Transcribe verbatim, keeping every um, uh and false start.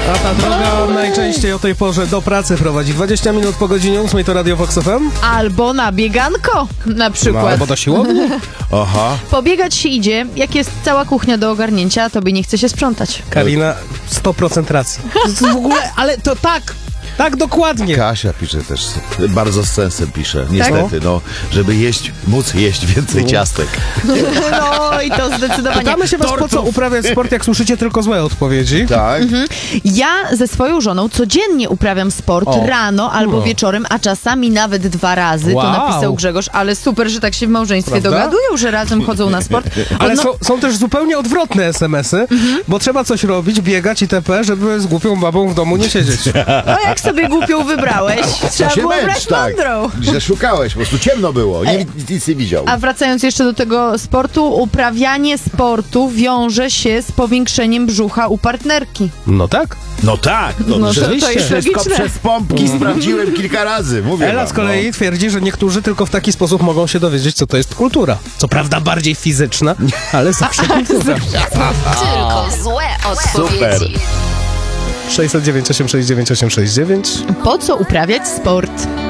A ta droga najczęściej o tej porze do pracy prowadzi. dwadzieścia minut po godzinie ósmej to Radio Vox F M. Albo na bieganko na przykład. No, albo do siłowni. Aha. Pobiegać się idzie, jak jest cała kuchnia do ogarnięcia, a tobie nie chce się sprzątać. Karina, sto procent racji. To jest w ogóle, ale to tak, tak dokładnie. Kasia pisze też, bardzo z sensem pisze, niestety, no, żeby jeść, móc jeść więcej ciastek. No i to zdecydowanie. Pytamy się was, po co uprawiać sport, jak słyszycie tylko złe odpowiedzi. Tak? Mhm. Ja ze swoją żoną codziennie uprawiam sport O. rano albo No. wieczorem, a czasami nawet dwa razy. Wow. To napisał Grzegorz, ale super, że tak się w małżeństwie Prawda? dogadują, że razem chodzą na sport. Ale no, są, są też zupełnie odwrotne es em esy, Mhm. bo trzeba coś robić, biegać itp., żeby z głupią babą w domu nie siedzieć. no jak sobie głupią wybrałeś, trzeba się było męcz, brać tak. mądrą. Że szukałeś, po prostu ciemno było, nie, nic nie widział. A wracając jeszcze do tego sportu, uprawianie sportu wiąże się z powiększeniem brzucha u partnerki. No tak. No tak, no, No to, to jest wszystko logiczne. przez pompki sprawdziłem kilka razy, mówię Ela wam, z kolei no. twierdzi, że niektórzy tylko w taki sposób mogą się dowiedzieć, co to jest kultura. Co prawda bardziej fizyczna, ale zawsze kultura. Tylko złe odpowiedzi. Super. sześćset dziewięć osiemset sześćdziesiąt dziewięć osiemset sześćdziesiąt dziewięć. Po co uprawiać sport?